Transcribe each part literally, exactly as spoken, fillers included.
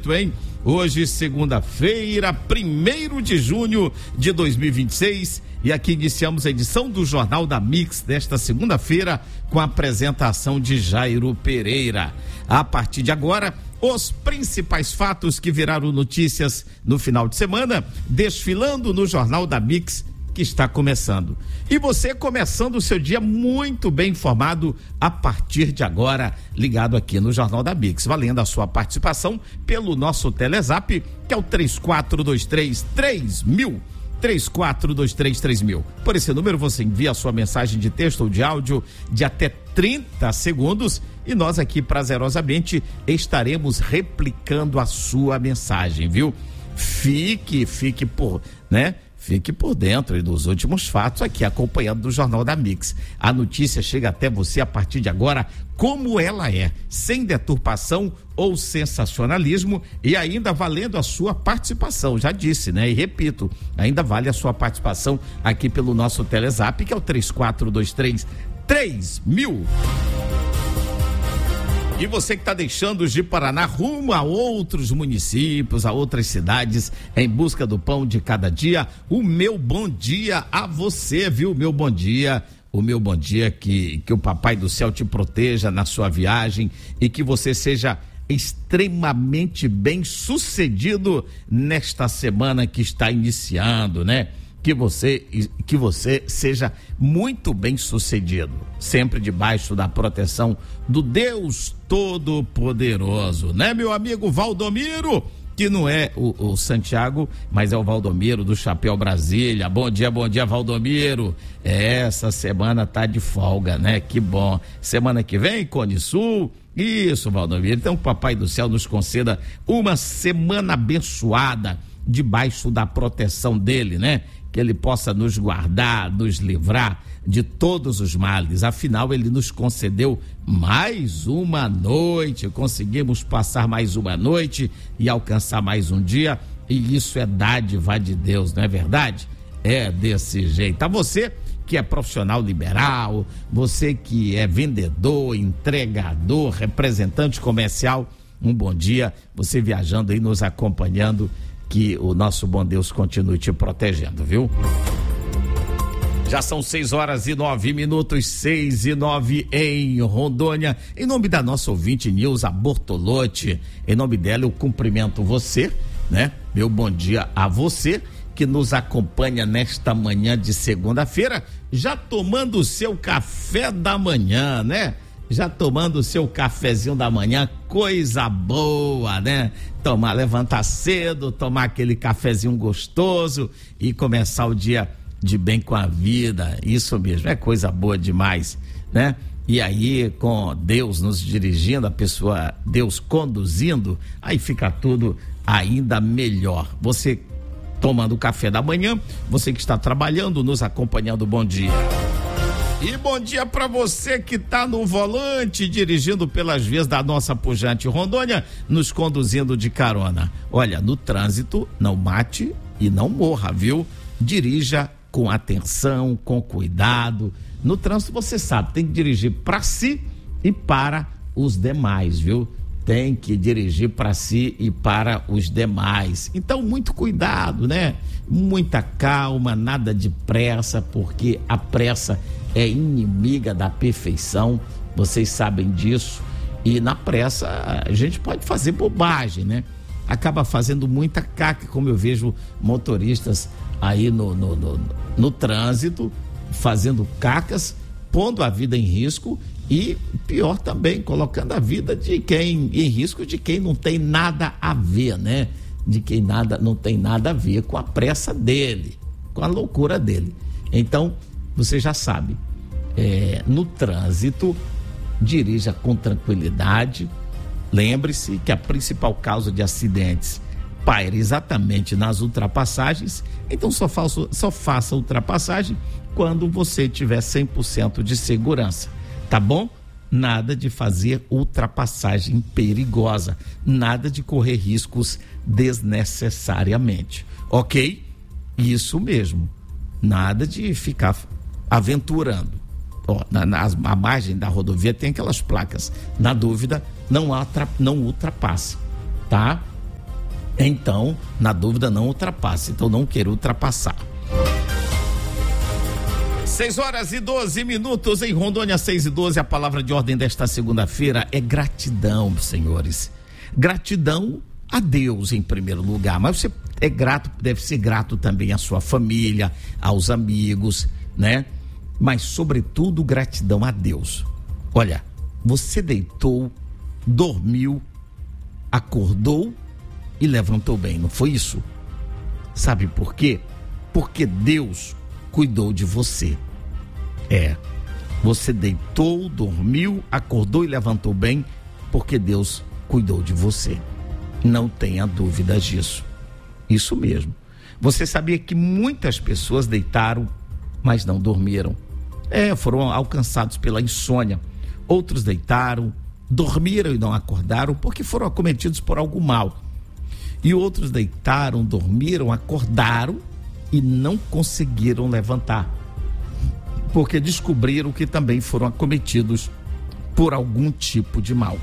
bonito, hein? Hoje, segunda-feira, primeiro de junho de dois mil e vinte e seis, e aqui iniciamos a edição do Jornal da Mix desta segunda-feira com a apresentação de Jairo Pereira. A partir de agora, os principais fatos que viraram notícias no final de semana, desfilando no Jornal da Mix, que está começando. E você começando o seu dia muito bem informado a partir de agora, ligado aqui no Jornal da Mix, valendo a sua participação pelo nosso Telezap, que é o três quatro dois três, três mil. três quatro dois três, três mil. Por esse número você envia a sua mensagem de texto ou de áudio de até trinta segundos e nós aqui prazerosamente estaremos replicando a sua mensagem, viu? Fique, fique por, né? Fique por dentro dos últimos fatos aqui acompanhando do Jornal da Mix. A notícia chega até você a partir de agora como ela é, sem deturpação ou sensacionalismo e ainda valendo a sua participação, já disse, né? E repito, ainda vale a sua participação aqui pelo nosso Telezap, que é o três quatro dois três, três mil. E você que está deixando de Paraná rumo a outros municípios, a outras cidades, em busca do pão de cada dia, o meu bom dia a você, viu? Meu bom dia, o meu bom dia, que, que o Papai do Céu te proteja na sua viagem e que você seja extremamente bem sucedido nesta semana que está iniciando, né? Que você, que você seja muito bem sucedido, sempre debaixo da proteção do Deus Todo-Poderoso, né, meu amigo Valdomiro? Que não é o, o Santiago, mas é o Valdomiro do Chapéu Brasília. Bom dia, bom dia, Valdomiro. Essa semana tá de folga, né? Que bom. Semana que vem, Cone Sul. Isso, Valdomiro. Então, o Papai do Céu nos conceda uma semana abençoada debaixo da proteção dele, né? Que ele possa nos guardar, nos livrar de todos os males. Afinal, ele nos concedeu mais uma noite, conseguimos passar mais uma noite e alcançar mais um dia, e isso é dádiva de Deus, não é verdade? É desse jeito. A você que é profissional liberal, você que é vendedor, entregador, representante comercial, um bom dia, você viajando aí, nos acompanhando, que o nosso bom Deus continue te protegendo, viu? Já são seis horas e nove minutos, seis e nove em Rondônia. Em nome da nossa ouvinte Nilza Bortolotti, em nome dela eu cumprimento você, né? Meu bom dia a você que nos acompanha nesta manhã de segunda-feira, já tomando o seu café da manhã, né? Já tomando o seu cafezinho da manhã, coisa boa, né? Tomar, levantar cedo, tomar aquele cafezinho gostoso e começar o dia de bem com a vida, isso mesmo, é coisa boa demais, né? E aí, com Deus nos dirigindo, a pessoa, Deus conduzindo, aí fica tudo ainda melhor. Você tomando o café da manhã, você que está trabalhando, nos acompanhando, bom dia. E bom dia para você que está no volante, dirigindo pelas vias da nossa pujante Rondônia, nos conduzindo de carona. Olha, no trânsito, não mate e não morra, viu? Dirija com atenção, com cuidado. No trânsito, você sabe, tem que dirigir para si e para os demais, viu? Tem que dirigir para si e para os demais. Então, muito cuidado, né? Muita calma, nada de pressa, porque a pressa é inimiga da perfeição, vocês sabem disso, e na pressa a gente pode fazer bobagem, né? Acaba fazendo muita caca, como eu vejo motoristas aí no, no, no, no trânsito, fazendo cacas, pondo a vida em risco e, pior também, colocando a vida de quem em risco, de quem não tem nada a ver, né? De quem nada, não tem nada a ver com a pressa dele, com a loucura dele. Então, você já sabe, é, no trânsito, dirija com tranquilidade. Lembre-se que a principal causa de acidentes paira exatamente nas ultrapassagens, então só faça, só faça ultrapassagem quando você tiver cem por cento de segurança, tá bom? Nada de fazer ultrapassagem perigosa, nada de correr riscos desnecessariamente, ok? Isso mesmo, nada de ficar aventurando. Ó, na, na a margem da rodovia tem aquelas placas, na dúvida não, atra, não ultrapasse, tá? Então, na dúvida, não ultrapasse. Então, não queira ultrapassar. seis horas e doze minutos em Rondônia, seis e doze. A palavra de ordem desta segunda-feira é gratidão, senhores. Gratidão a Deus em primeiro lugar, mas você é grato, deve ser grato também à sua família, aos amigos, né? Mas sobretudo gratidão a Deus. Olha, você deitou, dormiu, acordou e levantou bem, não foi isso? Sabe por quê? Porque Deus cuidou de você. É, você deitou, dormiu, acordou e levantou bem, porque Deus cuidou de você. Não tenha dúvidas disso. Isso mesmo. Você sabia que muitas pessoas deitaram, mas não dormiram? É, foram alcançados pela insônia. Outros deitaram, dormiram e não acordaram porque foram acometidos por algo mal. E outros deitaram, dormiram, acordaram e não conseguiram levantar, porque descobriram que também foram acometidos por algum tipo de mal.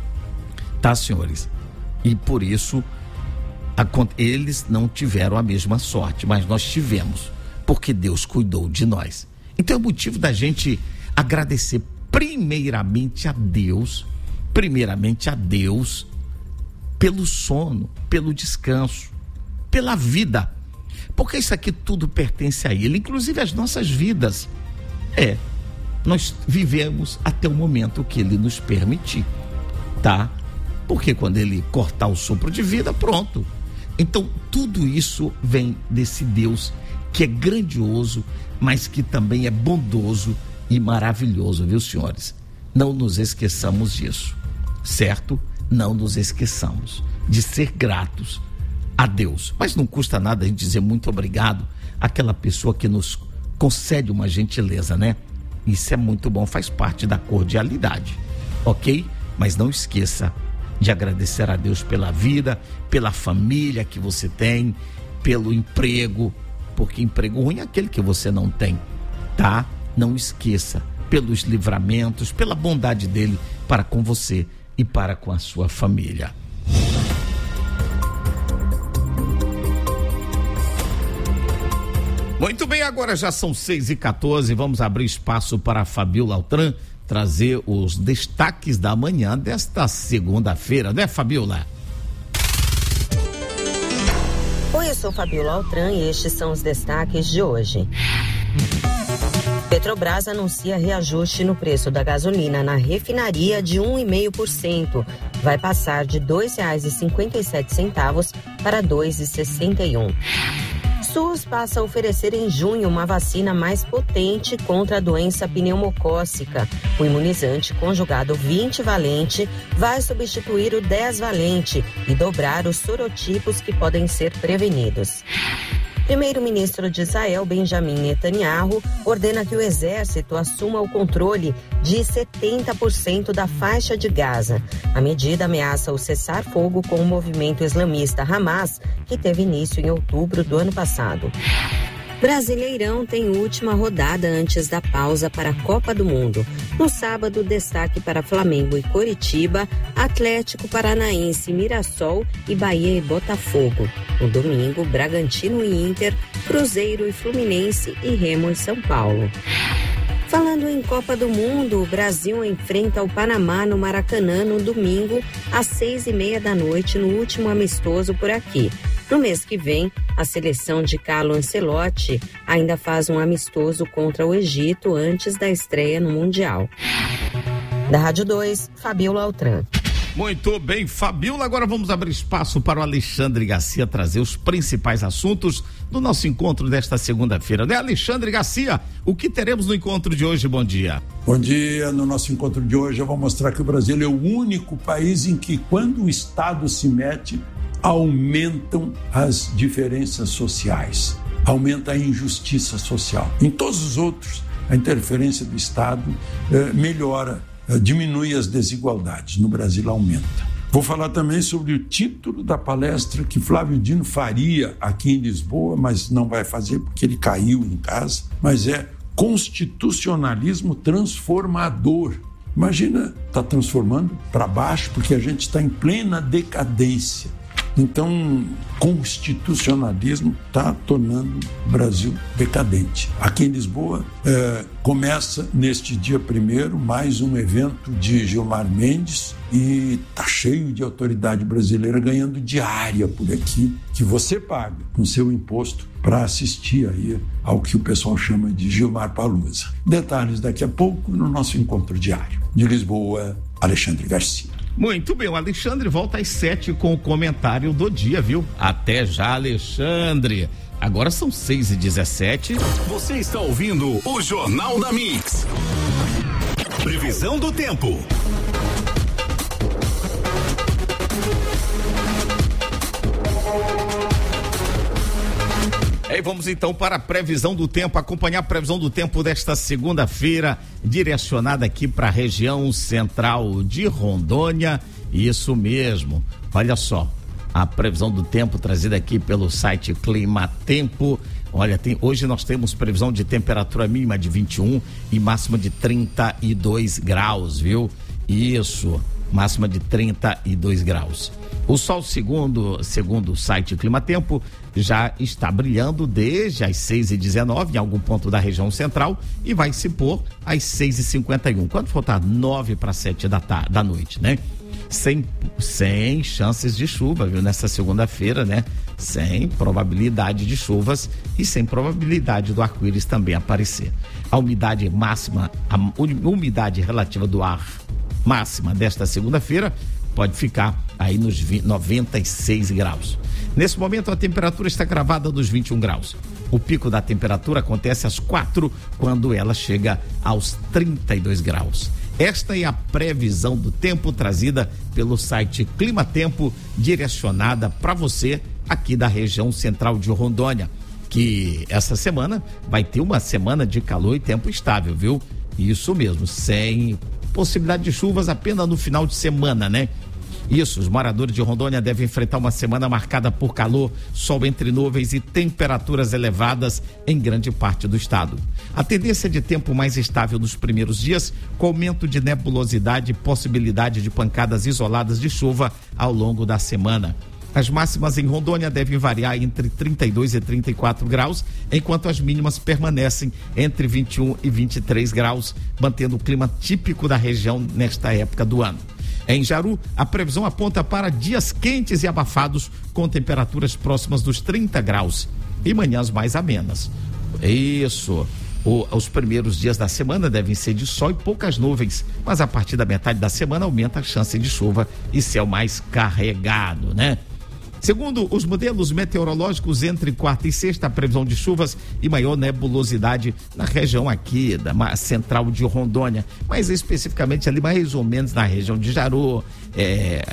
Tá, senhores? E por isso, a, eles não tiveram a mesma sorte, mas nós tivemos, porque Deus cuidou de nós. Então é motivo da gente agradecer primeiramente a Deus, primeiramente a Deus, pelo sono, pelo descanso, pela vida, porque isso aqui tudo pertence a Ele, inclusive as nossas vidas. É, nós vivemos até o momento que Ele nos permitir, tá? Porque quando Ele cortar o sopro de vida, pronto. Então, tudo isso vem desse Deus que é grandioso, mas que também é bondoso e maravilhoso, viu, senhores? Não nos esqueçamos disso, certo? Não nos esqueçamos de ser gratos a Deus. Mas não custa nada a gente dizer muito obrigado àquela pessoa que nos concede uma gentileza, né? Isso é muito bom, faz parte da cordialidade, ok? Mas não esqueça de agradecer a Deus pela vida, pela família que você tem, pelo emprego, porque emprego ruim é aquele que você não tem, tá? Não esqueça, pelos livramentos, pela bondade dele para com você e para com a sua família. Muito bem, agora já são seis e quatorze, vamos abrir espaço para a Fabiola Altran trazer os destaques da manhã desta segunda-feira, né, Fabiola? Oi, eu sou Fabiola Altran e estes são os destaques de hoje. Petrobras anuncia reajuste no preço da gasolina na refinaria de um vírgula cinco por cento. Vai passar de dois reais e cinquenta e sete centavos para dois reais e sessenta e um centavos. SUS passa a oferecer em junho uma vacina mais potente contra a doença pneumocócica. O imunizante conjugado vinte valente vai substituir o dez valente e dobrar os sorotipos que podem ser prevenidos. Primeiro-ministro de Israel, Benjamin Netanyahu, ordena que o exército assuma o controle de setenta por cento da faixa de Gaza. A medida ameaça o cessar-fogo com o movimento islamista Hamas, que teve início em outubro do ano passado. Brasileirão tem última rodada antes da pausa para a Copa do Mundo. No sábado, destaque para Flamengo e Coritiba, Atlético Paranaense, Mirassol e Bahia e Botafogo. No domingo, Bragantino e Inter, Cruzeiro e Fluminense e Remo e São Paulo. Falando em Copa do Mundo, o Brasil enfrenta o Panamá no Maracanã no domingo, às seis e meia da noite, no último amistoso por aqui. No mês que vem, a seleção de Carlo Ancelotti ainda faz um amistoso contra o Egito antes da estreia no Mundial. Da Rádio dois, Fabiola Altran. Muito bem, Fabiola, agora vamos abrir espaço para o Alexandre Garcia trazer os principais assuntos do nosso encontro desta segunda-feira, né, Alexandre Garcia? O que teremos no encontro de hoje? Bom dia. Bom dia. No nosso encontro de hoje eu vou mostrar que o Brasil é o único país em que, quando o Estado se mete, aumentam as diferenças sociais, aumenta a injustiça social. Em todos os outros, a interferência do Estado eh, melhora, eh, diminui as desigualdades. No Brasil, aumenta. Vou falar também sobre o título da palestra que Flávio Dino faria aqui em Lisboa, mas não vai fazer porque ele caiu em casa, mas é Constitucionalismo Transformador. Imagina, está transformando para baixo porque a gente está em plena decadência. Então, constitucionalismo está tornando o Brasil decadente. Aqui em Lisboa, é, começa neste dia primeiro mais um evento de Gilmar Mendes e está cheio de autoridade brasileira ganhando diária por aqui, que você paga com seu imposto para assistir aí ao que o pessoal chama de Gilmar Palusa. Detalhes daqui a pouco no nosso encontro diário. De Lisboa, Alexandre Garcia. Muito bem, o Alexandre volta às sete com o comentário do dia, viu? Até já, Alexandre. Agora são seis e dezessete. Você está ouvindo o Jornal da Mix. Previsão do tempo. E vamos então para a previsão do tempo, acompanhar a previsão do tempo desta segunda-feira, direcionada aqui para a região central de Rondônia. Isso mesmo, olha só, a previsão do tempo trazida aqui pelo site Clima Tempo. Olha, tem, hoje nós temos previsão de temperatura mínima de vinte e um e máxima de trinta e dois graus, viu? Isso, máxima de trinta e dois graus. O sol, segundo, segundo o site Clima Tempo, já está brilhando desde as seis e dezenove em algum ponto da região central e vai se pôr às seis e cinquenta e um, quando faltar nove para sete da, ta, da noite, né? Sem, sem chances de chuva, viu? Nessa segunda-feira, né? Sem probabilidade de chuvas e sem probabilidade do arco-íris também aparecer. A umidade máxima, a umidade relativa do ar máxima desta segunda-feira pode ficar aí nos noventa e seis graus. Nesse momento a temperatura está gravada nos vinte e um graus. O pico da temperatura acontece às quatro, quando ela chega aos trinta e dois graus. Esta é a previsão do tempo trazida pelo site Clima Tempo, direcionada para você aqui da região central de Rondônia, que essa semana vai ter uma semana de calor e tempo estável, viu? Isso mesmo, sem possibilidade de chuvas apenas no final de semana, né? Isso, os moradores de Rondônia devem enfrentar uma semana marcada por calor, sol entre nuvens e temperaturas elevadas em grande parte do estado. A tendência de tempo mais estável nos primeiros dias, com aumento de nebulosidade e possibilidade de pancadas isoladas de chuva ao longo da semana. As máximas em Rondônia devem variar entre trinta e dois e trinta e quatro graus, enquanto as mínimas permanecem entre vinte e um e vinte e três graus, mantendo o clima típico da região nesta época do ano. Em Jaru, a previsão aponta para dias quentes e abafados, com temperaturas próximas dos trinta graus e manhãs mais amenas. Isso. O, os primeiros dias da semana devem ser de sol e poucas nuvens, mas a partir da metade da semana aumenta a chance de chuva e céu mais carregado, né? Segundo os modelos meteorológicos, entre quarta e sexta, a previsão de chuvas e maior nebulosidade na região aqui da central de Rondônia, mas especificamente ali mais ou menos na região de Jaru, é,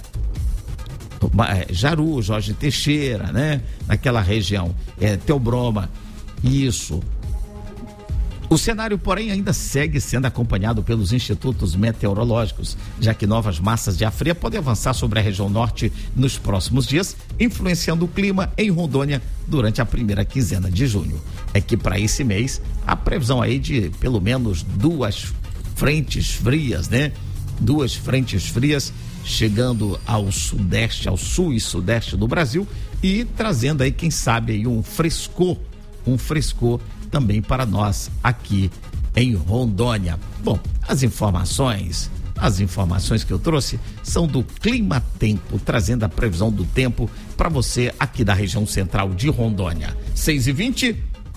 Jaru, Jorge Teixeira, né? Naquela região, é, Teobroma, isso. O cenário, porém, ainda segue sendo acompanhado pelos institutos meteorológicos, já que novas massas de ar fria podem avançar sobre a região norte nos próximos dias, influenciando o clima em Rondônia durante a primeira quinzena de junho. É que para esse mês, a previsão aí de pelo menos duas frentes frias, né? Duas frentes frias chegando ao sudeste, ao sul e sudeste do Brasil e trazendo aí, quem sabe, aí um frescor, um frescor também para nós aqui em Rondônia. Bom, as informações, as informações que eu trouxe são do Clima Tempo, trazendo a previsão do tempo para você aqui da região central de Rondônia. seis e vinte.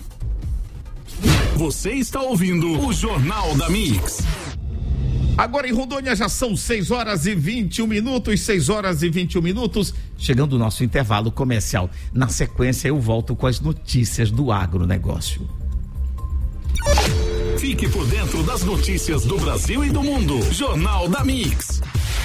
Você está ouvindo o Jornal da Mix. Agora em Rondônia já são seis horas e vinte e um minutos, seis horas e vinte e um minutos, chegando o nosso intervalo comercial. Na sequência eu volto com as notícias do agronegócio. Fique por dentro das notícias do Brasil e do mundo. Jornal da Mix.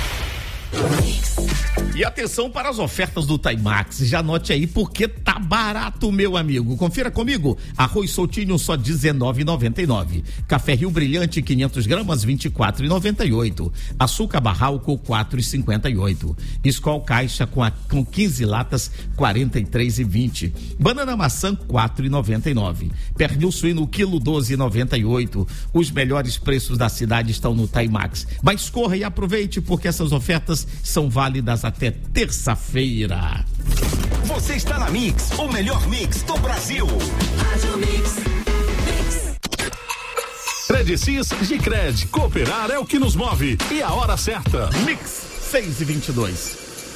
E atenção para as ofertas do Timax, já anote aí porque tá barato, meu amigo. Confira comigo, arroz soltinho só dezenove reais e noventa e nove centavos, café Rio Brilhante quinhentas gramas vinte e quatro reais e noventa e oito centavos, açúcar Barralco quatro reais e cinquenta e oito centavos, Skol Caixa com, a, com quinze latas quarenta e três reais e vinte centavos, banana maçã quatro reais e noventa e nove centavos, pernil suíno quilo doze reais e noventa e oito centavos. Os melhores preços da cidade estão no Timax, mas corra e aproveite porque essas ofertas são válidas até terça-feira. Você está na Mix, o melhor mix do Brasil. Rádio Mix. Mix. Credicis Gicred. Cooperar é o que nos move. E a hora certa. Mix seis e vinte e dois.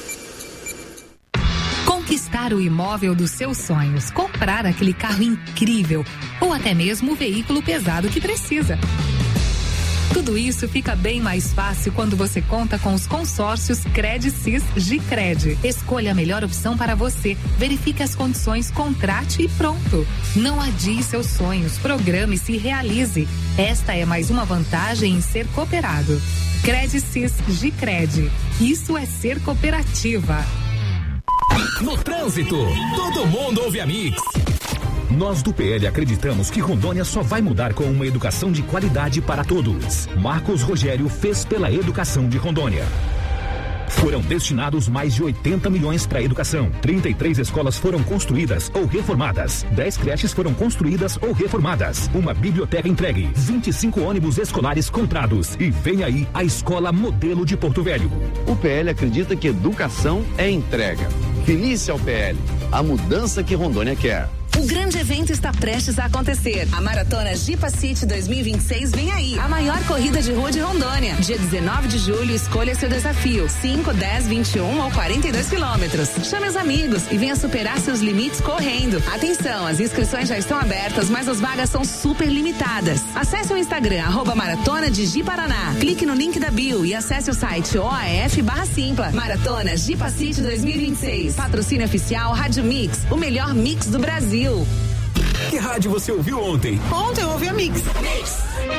Conquistar o imóvel dos seus sonhos, comprar aquele carro incrível ou até mesmo o veículo pesado que precisa. Tudo isso fica bem mais fácil quando você conta com os consórcios Credicis Gicred. Escolha a melhor opção para você, verifique as condições, contrate e pronto. Não adie seus sonhos, programe-se e realize. Esta é mais uma vantagem em ser cooperado. Credicis Gicred. Isso é ser cooperativa. No trânsito, todo mundo ouve a Mix. Nós do P L acreditamos que Rondônia só vai mudar com uma educação de qualidade para todos. Marcos Rogério fez pela educação de Rondônia. Foram destinados mais de oitenta milhões para a educação. trinta e três escolas foram construídas ou reformadas. dez creches foram construídas ou reformadas. Uma biblioteca entregue. vinte e cinco ônibus escolares comprados. E vem aí a Escola Modelo de Porto Velho. O P L acredita que educação é entrega. Feliz ao P L. A mudança que Rondônia quer. O grande evento está prestes a acontecer. A Maratona Jipa City dois mil e vinte e seis vem aí. A maior corrida de rua de Rondônia. Dia dezenove de julho, escolha seu desafio. cinco, dez, vinte e um ou quarenta e dois quilômetros. Chame os amigos e venha superar seus limites correndo. Atenção, as inscrições já estão abertas, mas as vagas são super limitadas. Acesse o Instagram, arroba Maratona de Ji-Paraná. Clique no link da bio e acesse o site O A F barra Simpla. Maratona Jipa City dois mil e vinte e seis. Patrocínio oficial Rádio Mix, o melhor mix do Brasil. Que rádio você ouviu ontem? Ontem eu ouvi a Mix. Mix.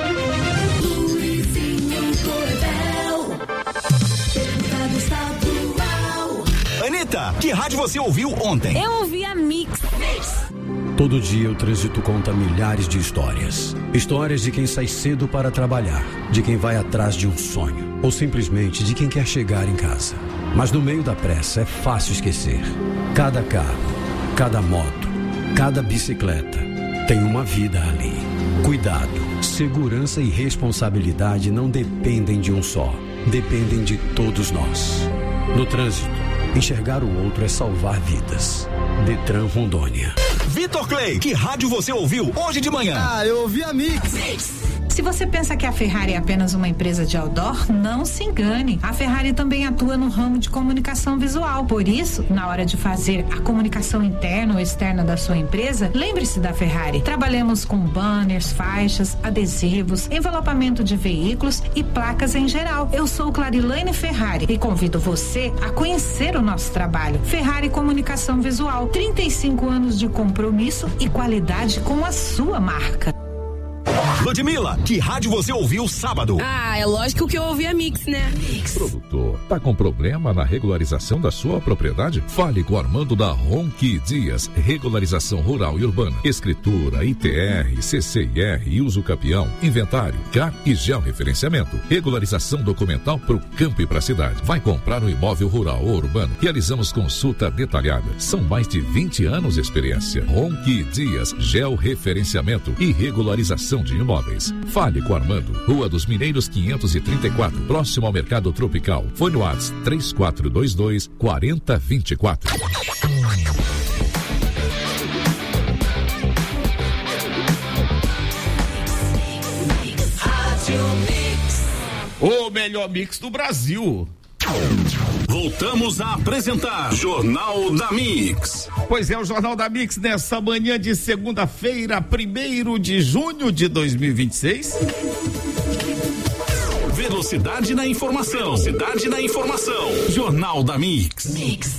Anitta, que rádio você ouviu ontem? Eu ouvi a Mix. Mix. Todo dia o trânsito conta milhares de histórias. Histórias de quem sai cedo para trabalhar, de quem vai atrás de um sonho, ou simplesmente de quem quer chegar em casa. Mas no meio da pressa é fácil esquecer. Cada carro, cada moto, cada bicicleta tem uma vida ali. Cuidado, segurança e responsabilidade não dependem de um só, dependem de todos nós. No trânsito, enxergar o outro é salvar vidas. Detran Rondônia. Vitor Clay, que rádio você ouviu hoje de manhã? Ah, eu ouvi a Mix. Mix. Se você pensa que a Ferrari é apenas uma empresa de outdoor, não se engane. A Ferrari também atua no ramo de comunicação visual. Por isso, na hora de fazer a comunicação interna ou externa da sua empresa, lembre-se da Ferrari. Trabalhamos com banners, faixas, adesivos, envelopamento de veículos e placas em geral. Eu sou Clarilane Ferrari e convido você a conhecer o nosso trabalho. Ferrari Comunicação Visual, trinta e cinco anos de compromisso e qualidade com a sua marca. Ludmilla, que rádio você ouviu sábado? Ah, é lógico que eu ouvi a Mix, né? Mix. Produtor, tá com problema na regularização da sua propriedade? Fale com o Armando da Ronqui Dias, regularização rural e urbana, escritura, I T R, C C I R e uso capião, inventário, C A R e georreferenciamento, regularização documental pro campo e pra cidade. Vai comprar um imóvel rural ou urbano? Realizamos consulta detalhada. São mais de vinte anos de experiência. Ronqui Dias, georreferenciamento e regularização de imóveis. Fale com Armando, Rua dos Mineiros quinhentos e trinta e quatro, próximo ao Mercado Tropical. Fone WhatsApp três quatro dois dois, quatro zero dois quatro. O melhor mix do Brasil. Voltamos a apresentar Jornal da Mix. Pois é, o Jornal da Mix nessa manhã de segunda-feira, primeiro de junho de dois mil e vinte e seis. Velocidade na informação. Velocidade na informação. Jornal da Mix. Mix.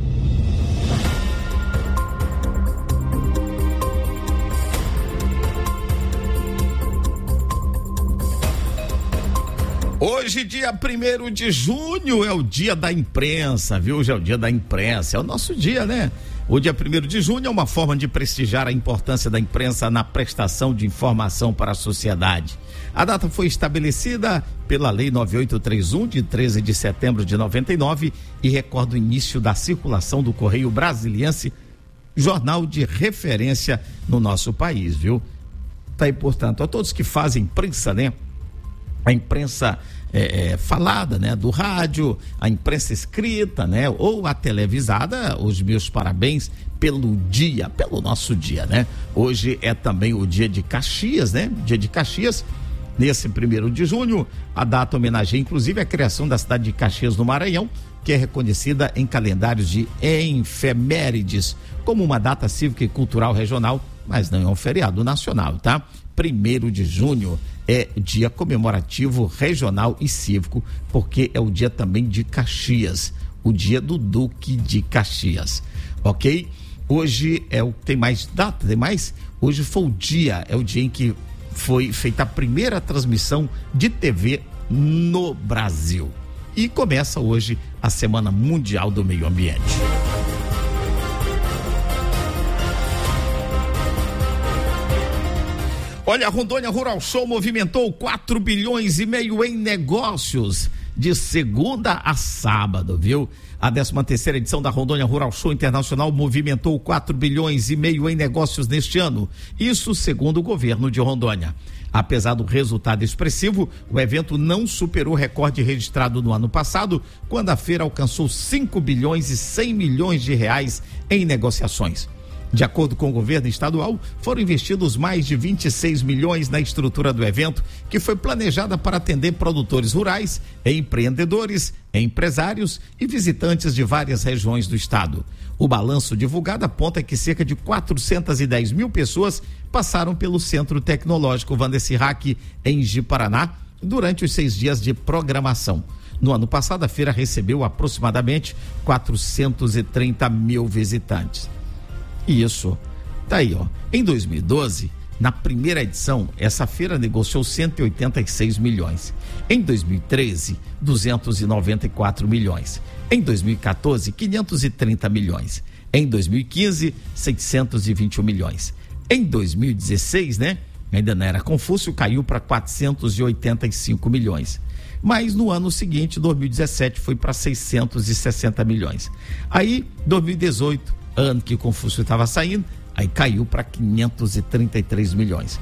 Hoje, dia primeiro de junho, é o dia da imprensa, viu? Hoje é o dia da imprensa, é o nosso dia, né? O dia primeiro de junho é uma forma de prestigiar a importância da imprensa na prestação de informação para a sociedade. A data foi estabelecida pela Lei nove oito três um, de treze de setembro de noventa e nove, e recorda o início da circulação do Correio Brasiliense, jornal de referência no nosso país, viu? Tá aí, portanto, a todos que fazem imprensa, né? A imprensa é, é, falada, né? Do rádio, a imprensa escrita, né? Ou a televisada, os meus parabéns pelo dia, pelo nosso dia, né? Hoje é também o dia de Caxias, né? Dia de Caxias, nesse primeiro de junho, a data homenageia inclusive a criação da cidade de Caxias no Maranhão, que é reconhecida em calendários de efemérides como uma data cívica e cultural regional, mas não é um feriado nacional, tá? Primeiro de junho é dia comemorativo regional e cívico, porque é o dia também de Caxias, o dia do Duque de Caxias, ok? Hoje é o tem mais data, tem mais? Hoje foi o dia, é o dia em que foi feita a primeira transmissão de T V no Brasil. E começa hoje a Semana Mundial do Meio Ambiente. Olha, a Rondônia Rural Show movimentou quatro bilhões e meio em negócios de segunda a sábado, viu? A décima terceira edição da Rondônia Rural Show Internacional movimentou quatro bilhões e meio em negócios neste ano. Isso segundo o governo de Rondônia. Apesar do resultado expressivo, o evento não superou o recorde registrado no ano passado, quando a feira alcançou cinco bilhões e cem milhões de reais em negociações. De acordo com o governo estadual, foram investidos mais de vinte e seis milhões na estrutura do evento, que foi planejada para atender produtores rurais, empreendedores, empresários e visitantes de várias regiões do estado. O balanço divulgado aponta que cerca de quatrocentas e dez mil pessoas passaram pelo Centro Tecnológico Valdeci Hack em Ji-Paraná durante os seis dias de programação. No ano passado, a feira recebeu aproximadamente quatrocentos e trinta mil visitantes. Isso, tá aí, ó. Em dois mil e doze, na primeira edição, essa feira negociou cento e oitenta e seis milhões. Em dois mil e treze, duzentos e noventa e quatro milhões. Em dois mil e quatorze, quinhentos e trinta milhões. Em dois mil e quinze, seiscentos e vinte e um milhões. Em dois mil e dezesseis, né? Ainda não era Confúcio, caiu para quatrocentos e oitenta e cinco milhões. Mas no ano seguinte, dois mil e dezessete, foi para seiscentos e sessenta milhões. Aí, dois mil e dezoito, ano que Confúcio estava saindo, aí caiu para quinhentos e trinta e três milhões.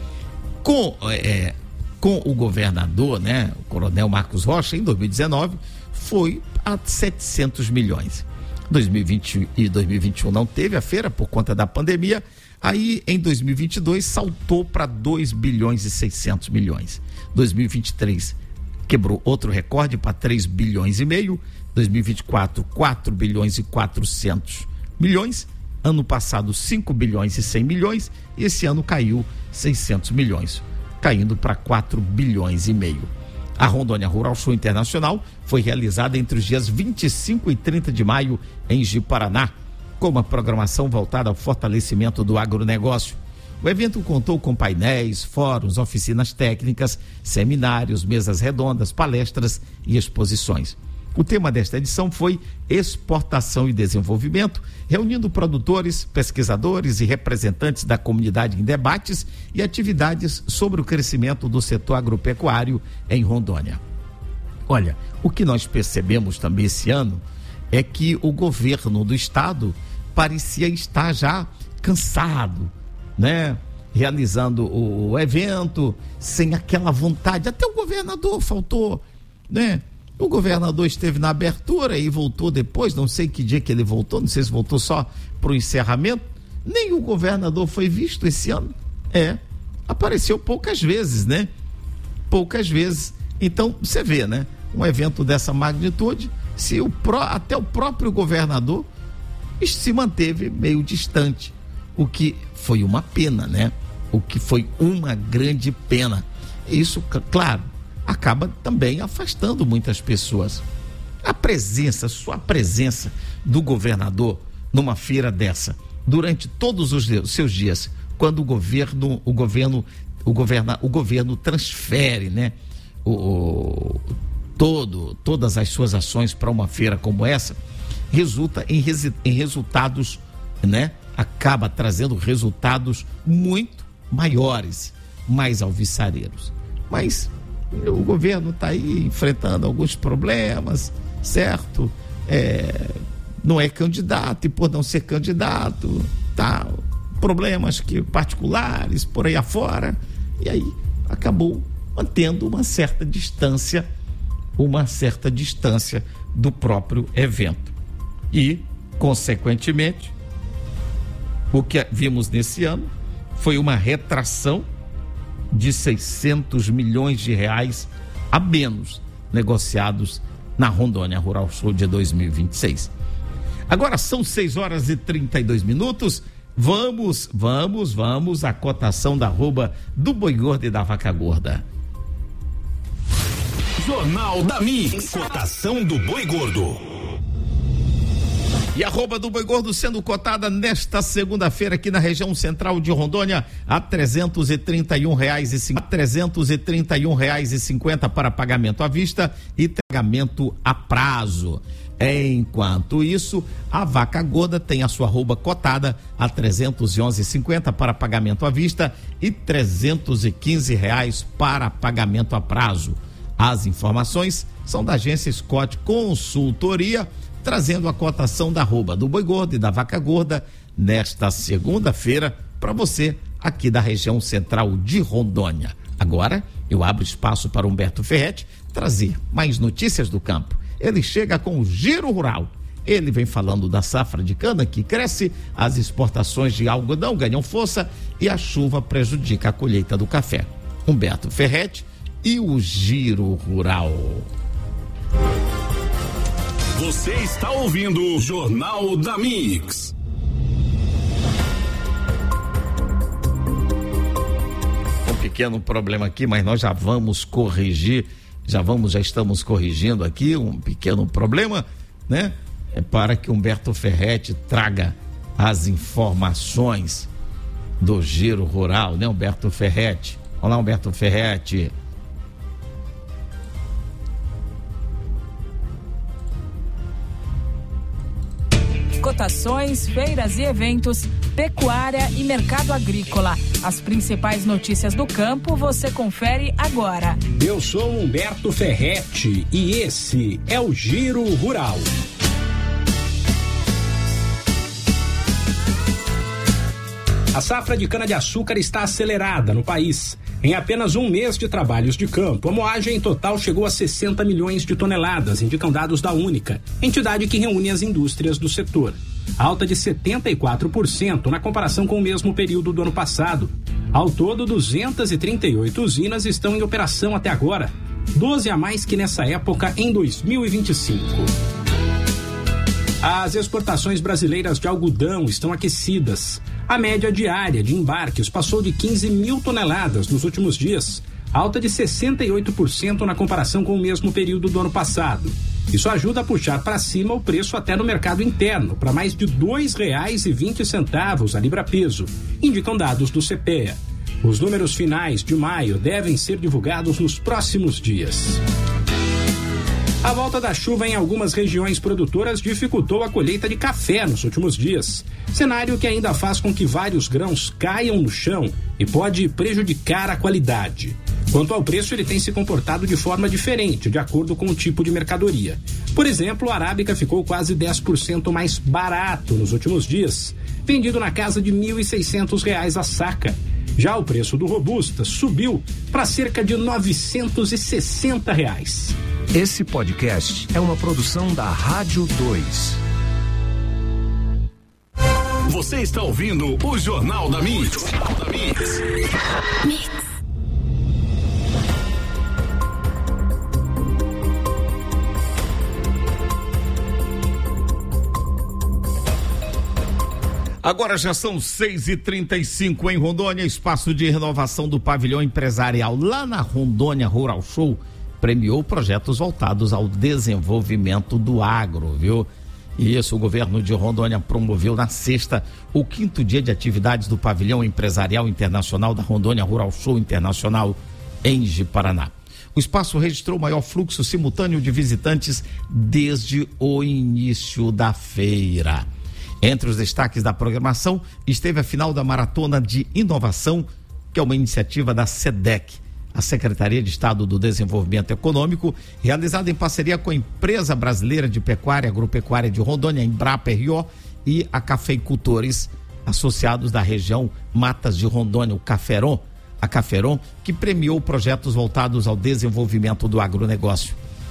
Com, é, com o governador, né, o coronel Marcos Rocha, em dois mil e dezenove, foi a setecentos milhões. dois mil e vinte e dois mil e vinte e um não teve a feira por conta da pandemia. Aí em dois mil e vinte e dois saltou para dois bilhões e seiscentos milhões. dois mil e vinte e três quebrou outro recorde para três bilhões e meio. dois mil e vinte e quatro, quatro bilhões e quatrocentos milhões. Ano passado cinco bilhões e cem milhões e esse ano caiu seiscentos milhões, caindo para quatro bilhões e meio. A Rondônia Rural Show Internacional foi realizada entre os dias vinte e cinco e trinta de maio em Ji-Paraná, com uma programação voltada ao fortalecimento do agronegócio. O evento contou com painéis, fóruns, oficinas técnicas, seminários, mesas redondas, palestras e exposições. O tema desta edição foi exportação e desenvolvimento, reunindo produtores, pesquisadores e representantes da comunidade em debates e atividades sobre o crescimento do setor agropecuário em Rondônia. Olha, o que nós percebemos também esse ano é que o governo do estado parecia estar já cansado, né? Realizando o, o evento sem aquela vontade. Até o governador faltou, né? O governador esteve na abertura e voltou depois, não sei que dia que ele voltou, não sei se voltou só para o encerramento. Nem o governador foi visto esse ano. É, apareceu poucas vezes, né? Poucas vezes. Então, você vê, né? Um evento dessa magnitude, se o pró, até o próprio governador se manteve meio distante, o que foi uma pena, né? O que foi uma grande pena. Isso, claro, acaba também afastando muitas pessoas. A presença, sua presença do governador numa feira dessa, durante todos os seus dias, quando o governo, o governo, o governo, o governo transfere, né, o, o, todo, todas as suas ações para uma feira como essa, resulta em, em resultados, né, acaba trazendo resultados muito maiores, mais alvissareiros. Mas o governo está aí enfrentando alguns problemas, certo? É, não é candidato e por não ser candidato, tá, problemas que, particulares por aí afora, e aí acabou mantendo uma certa distância uma certa distância do próprio evento. E, consequentemente, o que vimos nesse ano foi uma retração de seiscentos milhões de reais a menos negociados na Rondônia Rural Show de dois mil e vinte e seis. Agora são seis horas e trinta e dois minutos. Vamos, vamos, vamos à cotação da arroba do boi gordo e da vaca gorda. Jornal da Mix, cotação do boi gordo. E a arroba do boi gordo sendo cotada nesta segunda-feira aqui na região central de Rondônia a trezentos e trinta e um reais e cinquenta, trezentos e trinta e um reais e cinquenta para pagamento à vista e pagamento a prazo. Enquanto isso, a vaca gorda tem a sua arroba cotada a trezentos e onze reais e cinquenta para pagamento à vista e trezentos e quinze reais para pagamento a prazo. As informações são da agência Scott Consultoria, trazendo a cotação da arroba do boi gordo e da vaca gorda nesta segunda-feira para você aqui da região central de Rondônia. Agora eu abro espaço para Humberto Ferretti trazer mais notícias do campo. Ele chega com o Giro Rural. Ele vem falando da safra de cana que cresce, as exportações de algodão ganham força e a chuva prejudica a colheita do café. Humberto Ferretti e o Giro Rural. Você está ouvindo o Jornal da Mix. Um pequeno problema aqui, mas nós já vamos corrigir, já vamos, já estamos corrigindo aqui um pequeno problema, né? É para que Humberto Ferretti traga as informações do Giro Rural, né, Humberto Ferretti? Olá, Humberto Ferretti. Cotações, feiras e eventos, pecuária e mercado agrícola. As principais notícias do campo você confere agora. Eu sou Humberto Ferretti e esse é o Giro Rural. A safra de cana-de-açúcar está acelerada no país. Em apenas um mês de trabalhos de campo, a moagem total chegou a sessenta milhões de toneladas, indicam dados da Única, entidade que reúne as indústrias do setor. Alta de setenta e quatro por cento na comparação com o mesmo período do ano passado. Ao todo, duzentas e trinta e oito usinas estão em operação até agora, doze a mais que nessa época em dois mil e vinte e cinco. As exportações brasileiras de algodão estão aquecidas. A média diária de embarques passou de quinze mil toneladas nos últimos dias, alta de sessenta e oito por cento na comparação com o mesmo período do ano passado. Isso ajuda a puxar para cima o preço até no mercado interno, para mais de dois reais e vinte centavos a libra-peso, indicam dados do CEPEA. Os números finais de maio devem ser divulgados nos próximos dias. A volta da chuva em algumas regiões produtoras dificultou a colheita de café nos últimos dias, cenário que ainda faz com que vários grãos caiam no chão e pode prejudicar a qualidade. Quanto ao preço, ele tem se comportado de forma diferente, de acordo com o tipo de mercadoria. Por exemplo, o arábica ficou quase dez por cento mais barato nos últimos dias, vendido na casa de mil e seiscentos reais a saca. Já o preço do robusta subiu para cerca de novecentos e sessenta reais. Esse podcast é uma produção da Rádio dois. Você está ouvindo o Jornal da Mix. Jornal da Mix. Mix. Agora já são seis e trinta e cinco em Rondônia, espaço de renovação do pavilhão empresarial lá na Rondônia Rural Show premiou projetos voltados ao desenvolvimento do agro, viu? E isso, o governo de Rondônia promoveu na sexta o quinto dia de atividades do pavilhão empresarial internacional da Rondônia Rural Show Internacional em Ji-Paraná. O espaço registrou o maior fluxo simultâneo de visitantes desde o início da feira. Entre os destaques da programação esteve a final da Maratona de Inovação, que é uma iniciativa da SEDEC, a Secretaria de Estado do Desenvolvimento Econômico, realizada em parceria com a Empresa Brasileira de Pecuária e Agropecuária de Rondônia, Embrapa R O, e a Cafeicultores, associados da região Matas de Rondônia, o Caferon, a Caferon, que premiou projetos voltados ao desenvolvimento do agronegócio.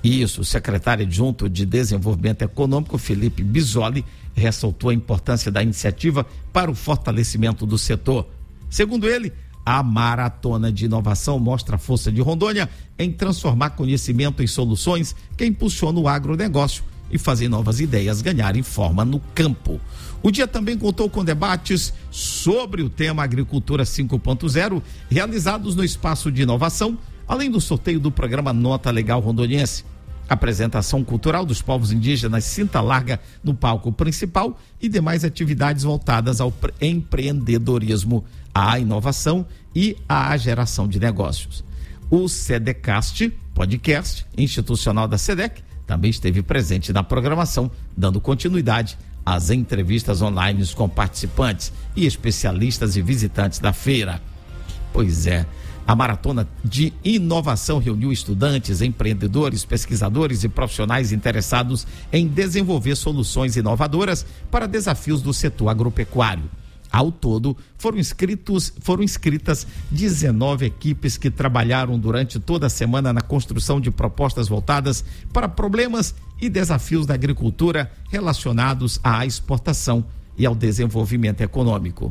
Isso, o secretário adjunto de Desenvolvimento Econômico, Felipe Bisoli, ressaltou a importância da iniciativa para o fortalecimento do setor. Segundo ele, a Maratona de Inovação mostra a força de Rondônia em transformar conhecimento em soluções que impulsionam o agronegócio e fazer novas ideias ganharem forma no campo. O dia também contou com debates sobre o tema Agricultura cinco ponto zero, realizados no Espaço de Inovação, além do sorteio do programa Nota Legal Rondoniense. Apresentação cultural dos povos indígenas Cinta Larga no palco principal e demais atividades voltadas ao empreendedorismo, à inovação e à geração de negócios. O SEDECast, podcast institucional da SEDEC, também esteve presente na programação, dando continuidade às entrevistas online com participantes e especialistas e visitantes da feira. Pois é, a Maratona de Inovação reuniu estudantes, empreendedores, pesquisadores e profissionais interessados em desenvolver soluções inovadoras para desafios do setor agropecuário. Ao todo, foram inscritos, foram inscritas dezenove equipes que trabalharam durante toda a semana na construção de propostas voltadas para problemas e desafios da agricultura relacionados à exportação e ao desenvolvimento econômico.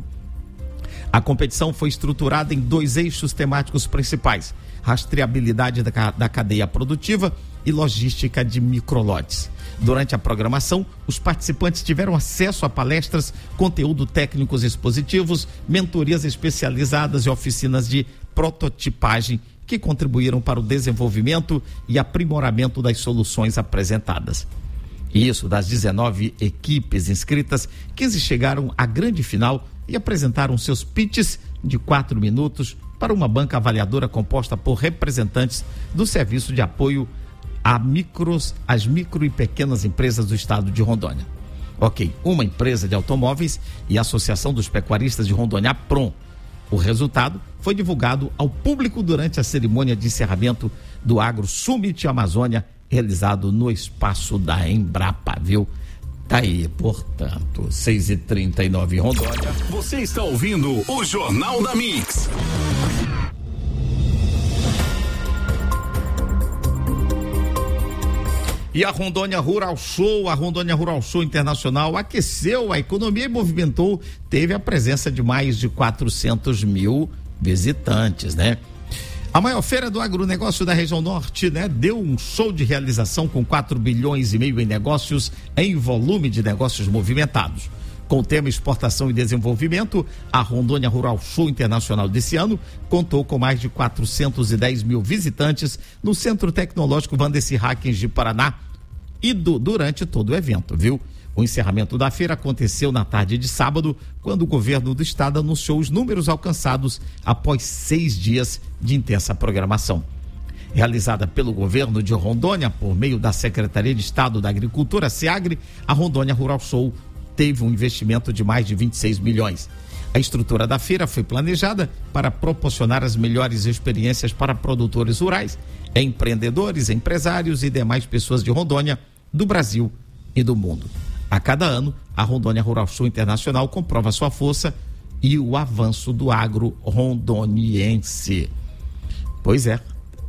A competição foi estruturada em dois eixos temáticos principais: rastreabilidade da, da cadeia produtiva e logística de microlotes. Durante a programação, os participantes tiveram acesso a palestras, conteúdo técnicos expositivos, mentorias especializadas e oficinas de prototipagem que contribuíram para o desenvolvimento e aprimoramento das soluções apresentadas. Isso, das dezenove equipes inscritas, quinze chegaram à grande final e apresentaram seus pitches de quatro minutos para uma banca avaliadora composta por representantes do Serviço de Apoio a micros, as micro e pequenas empresas do estado de Rondônia. Ok, uma empresa de automóveis e a Associação dos Pecuaristas de Rondônia, APROM. O resultado foi divulgado ao público durante a cerimônia de encerramento do Agro Summit Amazônia, realizado no espaço da Embrapa, viu? Tá aí, portanto, seis e trinta e nove Rondônia. Você está ouvindo o Jornal da Mix. E a Rondônia Rural Show, a Rondônia Rural Show Internacional aqueceu a economia e movimentou, teve a presença de mais de quatrocentos mil visitantes, né? A maior feira do agronegócio da região norte, né? Deu um show de realização com quatro bilhões e meio em negócios, em volume de negócios movimentados. Com o tema Exportação e Desenvolvimento, a Rondônia Rural Show Internacional desse ano contou com mais de quatrocentos e dez mil visitantes no Centro Tecnológico Valdeci Hackens de Paraná e do, durante todo o evento, viu? O encerramento da feira aconteceu na tarde de sábado, quando o governo do estado anunciou os números alcançados após seis dias de intensa programação. Realizada pelo governo de Rondônia por meio da Secretaria de Estado da Agricultura, SEAGRE, a Rondônia Rural Show teve um investimento de mais de vinte e seis milhões. A estrutura da feira foi planejada para proporcionar as melhores experiências para produtores rurais, empreendedores, empresários e demais pessoas de Rondônia, do Brasil e do mundo. A cada ano, a Rondônia Rural Show Internacional comprova sua força e o avanço do agro rondoniense. Pois é,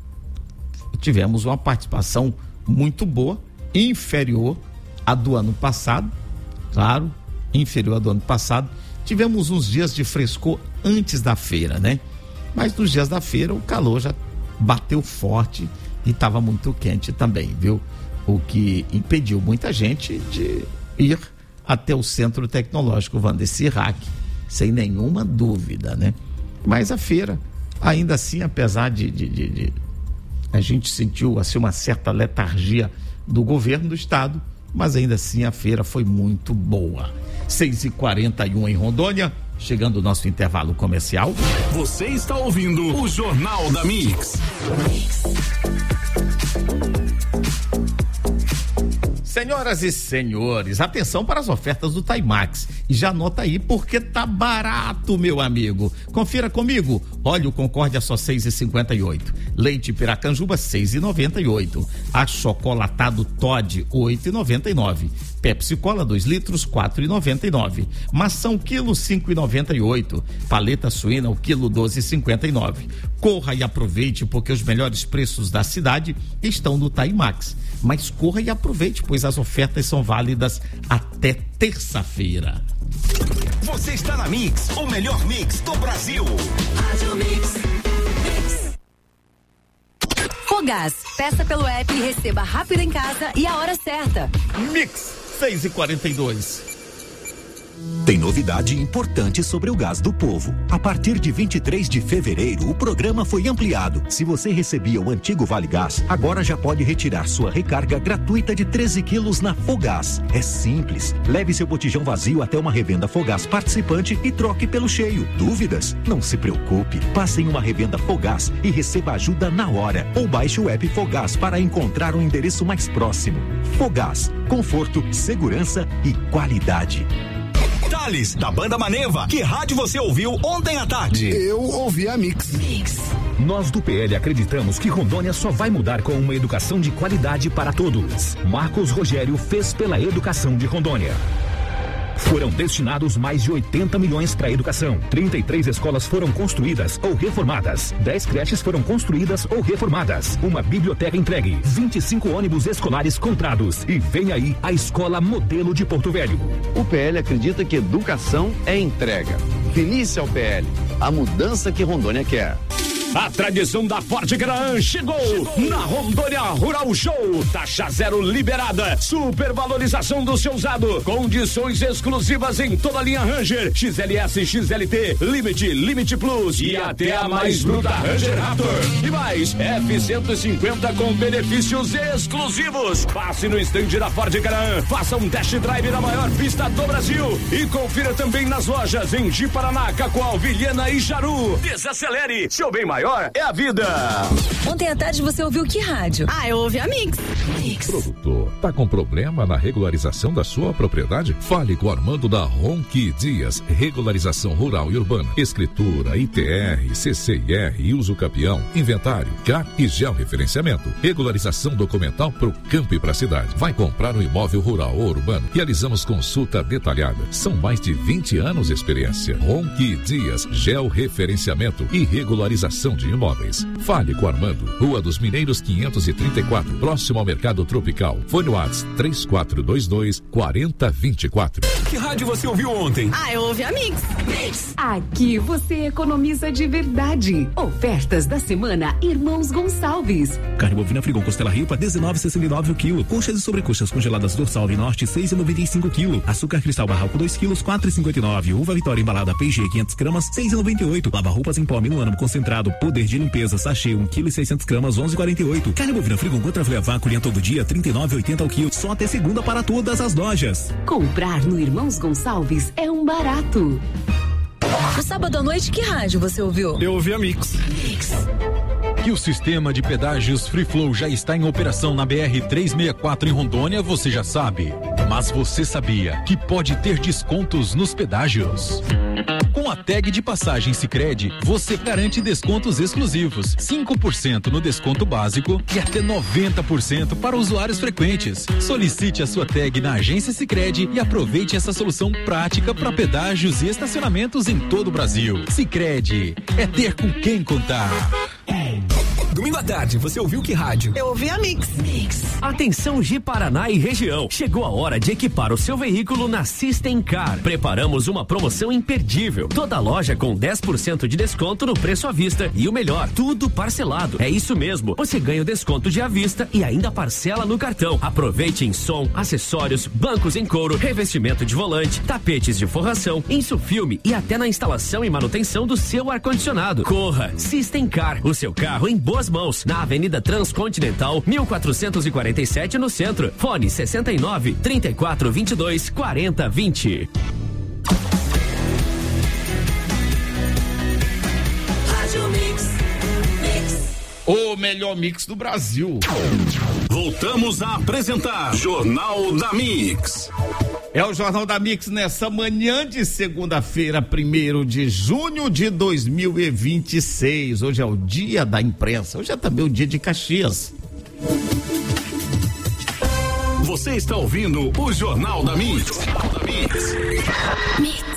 tivemos uma participação muito boa, inferior à do ano passado, claro, inferior ao do ano passado. Tivemos uns dias de frescor antes da feira, né? Mas nos dias da feira o calor já bateu forte e estava muito quente também, viu? O que impediu muita gente de ir até o Centro Tecnológico Valdeci Hackens, sem nenhuma dúvida, né? Mas a feira, ainda assim, apesar de, de, de, de a gente sentiu assim uma certa letargia do governo do estado, mas ainda assim a feira foi muito boa. seis e quarenta e um em Rondônia, chegando o nosso intervalo comercial. Você está ouvindo o Jornal da Mix. Senhoras e senhores, atenção para as ofertas do Timax. E já anota aí porque tá barato, meu amigo. Confira comigo. Óleo Concórdia só seis reais e cinquenta e oito centavos. Leite Piracanjuba seis reais e noventa e oito centavos. Achocolatado Toddy oito reais e noventa e nove centavos. Pepsi Cola dois litros quatro reais e noventa e nove centavos. Maçã o quilo cinco reais e noventa e oito centavos. Paleta suína o quilo doze reais e cinquenta e nove centavos. Corra e aproveite porque os melhores preços da cidade estão no Timax. Mas corra e aproveite, pois as ofertas são válidas até terça-feira. Você está na Mix, o melhor mix do Brasil. Rádio Mix. Mix. Fogás, peça pelo app e receba rápido em casa e a hora certa. Mix seis e quarenta e dois. Tem novidade importante sobre o Gás do Povo. A partir de vinte e três de fevereiro, o programa foi ampliado. Se você recebia o antigo Vale Gás, agora já pode retirar sua recarga gratuita de treze quilos na Fogás. É simples. Leve seu botijão vazio até uma revenda Fogás participante e troque pelo cheio. Dúvidas? Não se preocupe. Passe em uma revenda Fogás e receba ajuda na hora. Ou baixe o app Fogás para encontrar o endereço mais próximo. Fogás. Conforto, segurança e qualidade. Thales, da banda Maneva, que rádio você ouviu ontem à tarde? Eu ouvi a Mix. Mix. Nós do P L acreditamos que Rondônia só vai mudar com uma educação de qualidade para todos. Marcos Rogério fez pela educação de Rondônia. Foram destinados mais de oitenta milhões para a educação. trinta e três escolas foram construídas ou reformadas. dez creches foram construídas ou reformadas. Uma biblioteca entregue. vinte e cinco ônibus escolares comprados. E vem aí a Escola Modelo de Porto Velho. O P L acredita que educação é entrega. Feliz ao P L. A mudança que Rondônia quer. A tradição da Ford Caraã chegou, chegou na Rondônia Rural Show. Taxa zero liberada, supervalorização do seu usado, condições exclusivas em toda a linha Ranger, X L S, X L T, Limite, Limite Plus e até a mais bruta Ranger Raptor. E mais, F cento e cinquenta com benefícios exclusivos. Passe no estande da Ford Caraã, faça um test drive na maior pista do Brasil e confira também nas lojas em Ji-Paraná, Cacoal, Vilhena e Jaru. Desacelere, seu bem maior é a vida. Ontem à tarde você ouviu que rádio? Ah, eu ouvi a Mix. Mix. Produtor, tá com problema na regularização da sua propriedade? Fale com o Armando da Ronqui Dias, regularização rural e urbana, escritura, I T R, C C I R e uso capião, inventário, C A R e georreferenciamento, regularização documental pro campo e pra cidade. Vai comprar um imóvel rural ou urbano? Realizamos consulta detalhada. São mais de vinte anos de experiência. Ronqui Dias, georreferenciamento e regularização de imóveis. Fale com Armando, Rua dos Mineiros quinhentos e trinta e quatro, próximo ao Mercado Tropical. Fone WhatsApp três quatro dois dois, quatro zero dois quatro. Que rádio você ouviu ontem? Ah, eu ouvi a Mix. Mix. Aqui você economiza de verdade. Ofertas da semana Irmãos Gonçalves. Carne bovina Frigon Costela Rio para dezenove reais e sessenta e nove o quilo. Coxas e sobrecoxas congeladas Dorsal e Norte seis reais e noventa e cinco o quilo. Açúcar Cristal Barroco dois quilos quatro reais e cinquenta e nove. Uva Vitória embalada P G quinhentas gramas seis reais e noventa e oito. Lava roupas em pó Minuano concentrado Poder de limpeza sachê um quilo e seiscentas gramas onze reais e quarenta e oito. Carne bovina Frigon contra filé vácuo linha todo dia trinta e nove reais e oitenta o quilo. Só até segunda para todas as lojas. Comprar no Irmãos Gonçalves é um barato. No sábado à noite, que rádio você ouviu? Eu ouvi a Mix. Mix. Que o sistema de pedágios Free Flow já está em operação na B R trezentos e sessenta e quatro em Rondônia, você já sabe. Mas você sabia que pode ter descontos nos pedágios? Com a tag de passagem Sicredi, você garante descontos exclusivos, cinco por cento no desconto básico e até noventa por cento para usuários frequentes. Solicite a sua tag na agência Sicredi e aproveite essa solução prática para pedágios e estacionamentos em todo o Brasil. Sicredi, é ter com quem contar. Domingo à tarde, você ouviu que rádio? Eu ouvi a Mix. Mix. Atenção Ji-Paraná e região. Chegou a hora de equipar o seu veículo na System Car. Preparamos uma promoção imperdível. Toda loja com dez por cento de desconto no preço à vista e o melhor, tudo parcelado. É isso mesmo. Você ganha o desconto de à vista e ainda parcela no cartão. Aproveite em som, acessórios, bancos em couro, revestimento de volante, tapetes de forração, insufilme e até na instalação e manutenção do seu ar-condicionado. Corra, System Car, o seu carro em boas mãos, na Avenida Transcontinental, mil quatrocentos e quarenta e sete no centro. Fone sessenta e nove, trinta e quatro, vinte e dois, quarenta, vinte. O melhor mix do Brasil. Voltamos a apresentar Jornal da Mix. É o Jornal da Mix nessa manhã de segunda-feira, primeiro de junho de dois mil e vinte e seis. Hoje é o dia da imprensa. Hoje é também o dia de Caxias. Você está ouvindo o Jornal da Mix. Jornal da Mix. Mix.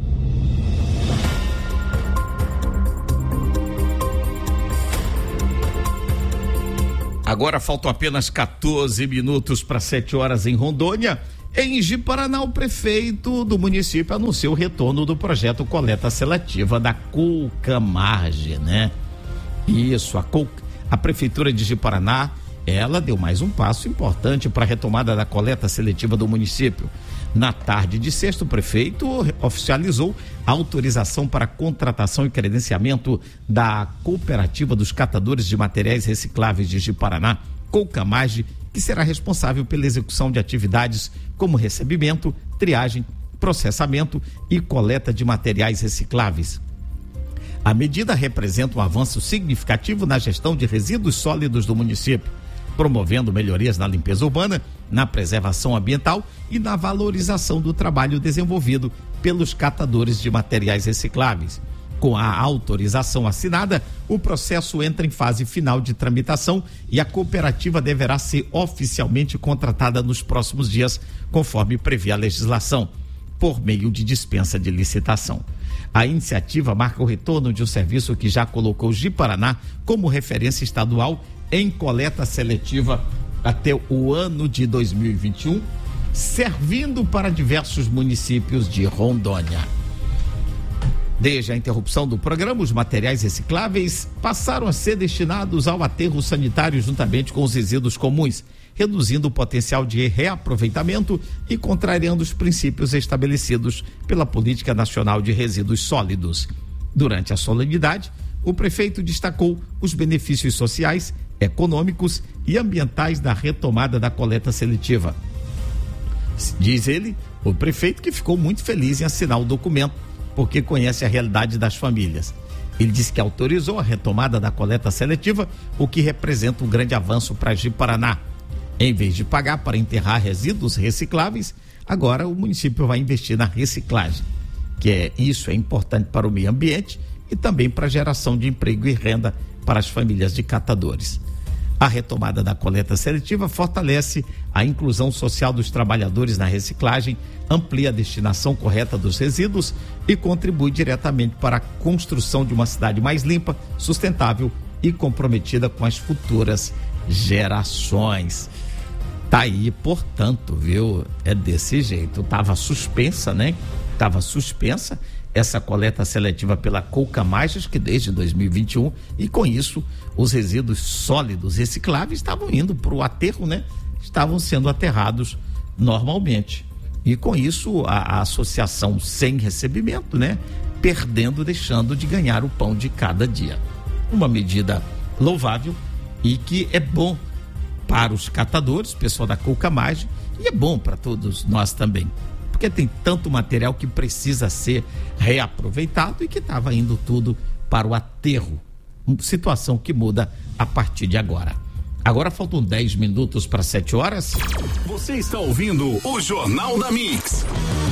Agora faltam apenas quatorze minutos para sete horas em Rondônia. Em Ji-Paraná, o prefeito do município anunciou o retorno do projeto coleta seletiva da Coucamarge, né? Isso, a, Cou... a prefeitura de Ji-Paraná, ela deu mais um passo importante para a retomada da coleta seletiva do município. Na tarde de sexta, o prefeito oficializou a autorização para contratação e credenciamento da Cooperativa dos Catadores de Materiais Recicláveis de Ji-Paraná, Coucamarge, que será responsável pela execução de atividades como recebimento, triagem, processamento e coleta de materiais recicláveis. A medida representa um avanço significativo na gestão de resíduos sólidos do município, promovendo melhorias na limpeza urbana, na preservação ambiental e na valorização do trabalho desenvolvido pelos catadores de materiais recicláveis. Com a autorização assinada, o processo entra em fase final de tramitação e a cooperativa deverá ser oficialmente contratada nos próximos dias, conforme prevê a legislação, por meio de dispensa de licitação. A iniciativa marca o retorno de um serviço que já colocou Ji-Paraná como referência estadual em coleta seletiva até o ano de dois mil e vinte e um, servindo para diversos municípios de Rondônia. Desde a interrupção do programa, os materiais recicláveis passaram a ser destinados ao aterro sanitário juntamente com os resíduos comuns, reduzindo o potencial de reaproveitamento e contrariando os princípios estabelecidos pela Política Nacional de Resíduos Sólidos. Durante a solenidade, o prefeito destacou os benefícios sociais, econômicos e ambientais da retomada da coleta seletiva. Diz ele, o prefeito, que ficou muito feliz em assinar o documento, porque conhece a realidade das famílias. Ele disse que autorizou a retomada da coleta seletiva, o que representa um grande avanço para Ji-Paraná. Em vez de pagar para enterrar resíduos recicláveis, agora o município vai investir na reciclagem, que é isso é importante para o meio ambiente e também para a geração de emprego e renda para as famílias de catadores. A retomada da coleta seletiva fortalece a inclusão social dos trabalhadores na reciclagem, amplia a destinação correta dos resíduos e contribui diretamente para a construção de uma cidade mais limpa, sustentável e comprometida com as futuras gerações. Tá aí, portanto, viu? É desse jeito. Tava suspensa, né? Tava suspensa essa coleta seletiva pela Coucamarge, que desde dois mil e vinte e um, e com isso os resíduos sólidos recicláveis estavam indo para o aterro, né? Estavam sendo aterrados normalmente. E com isso a, a associação sem recebimento, né? Perdendo, deixando de ganhar o pão de cada dia. Uma medida louvável e que é bom para os catadores, pessoal da Coucamarge, e é bom para todos nós também. Porque tem tanto material que precisa ser reaproveitado e que estava indo tudo para o aterro. Uma situação que muda a partir de agora. Agora faltam dez minutos para sete horas. Você está ouvindo o Jornal da Mix.